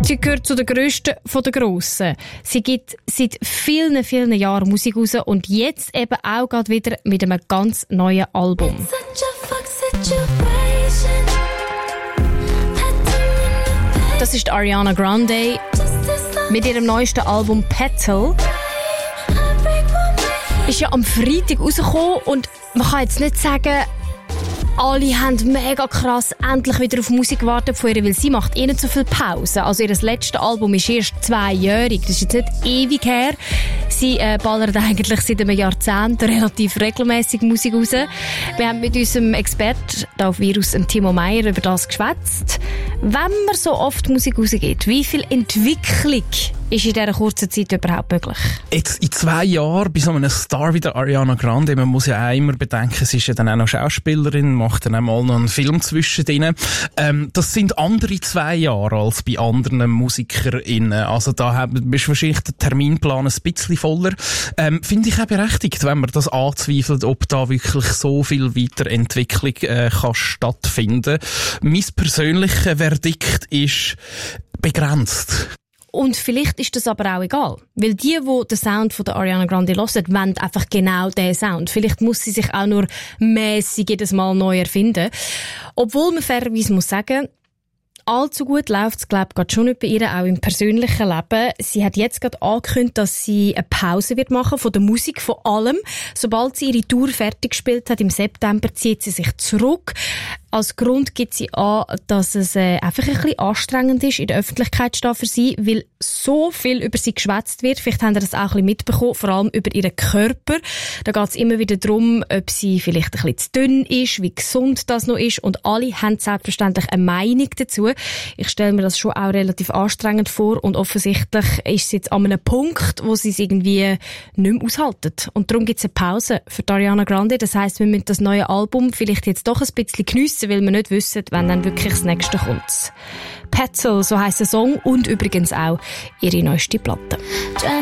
Sie gehört zu den grössten von den Grossen. Sie gibt seit vielen, vielen Jahren Musik raus und jetzt eben auch gerade wieder mit einem ganz neuen Album. Das ist Ariana Grande mit ihrem neuesten Album Petal. Ist ja am Freitag rausgekommen und man kann jetzt nicht sagen, alle haben mega krass endlich wieder auf Musik gewartet von ihr, weil sie macht eh nicht so viel Pause. Also ihr letztes Album ist erst 2-jährig, das ist jetzt nicht ewig her. Sie ballert eigentlich seit einem Jahrzehnt relativ regelmäßig Musik raus. Wir haben mit unserem Experten auf Virus, Timo Meyer, über das geschwätzt. Wenn man so oft Musik rausgibt, wie viel Entwicklung ist in dieser kurzen Zeit überhaupt möglich? Jetzt in 2 Jahren bei so einem Star wie der Ariana Grande, man muss ja auch immer bedenken, sie ist ja dann auch noch Schauspielerin, macht dann auch mal noch einen Film zwischendrin. Das sind andere 2 Jahre als bei anderen MusikerInnen. Also da bist wahrscheinlich der Terminplan ein bisschen voller. Finde ich auch berechtigt, wenn man das anzweifelt, ob da wirklich so viel Weiterentwicklung kann stattfinden. Mein persönliches Verdikt ist begrenzt. Und vielleicht ist das aber auch egal. Weil die den Sound von der Ariana Grande hören, wollen einfach genau diesen Sound. Vielleicht muss sie sich auch nur mässig jedes Mal neu erfinden. Obwohl man fairerweise muss sagen, allzu gut läuft es, glaube ich, schon nicht bei ihr, auch im persönlichen Leben. Sie hat jetzt gerade angekündigt, dass sie eine Pause wird machen von der Musik, von allem. Sobald sie ihre Tour fertig gespielt hat, im September, zieht sie sich zurück. Als Grund gibt sie an, dass es einfach ein bisschen anstrengend ist, in der Öffentlichkeit zu stehen für sie, weil so viel über sie geschwätzt wird. Vielleicht habt ihr das auch ein bisschen mitbekommen, vor allem über ihren Körper. Da geht es immer wieder darum, ob sie vielleicht ein bisschen zu dünn ist, wie gesund das noch ist. Und alle haben selbstverständlich eine Meinung dazu. Ich stelle mir das schon auch relativ anstrengend vor und offensichtlich ist sie jetzt an einem Punkt, wo sie es irgendwie nicht mehr aushalten. Und darum gibt es eine Pause für Ariana Grande. Das heisst, wir müssen das neue Album vielleicht jetzt doch ein bisschen geniessen, weil wir nicht wissen, wann dann wirklich das nächste kommt. Petal, so heisst der Song und übrigens auch ihre neueste Platte.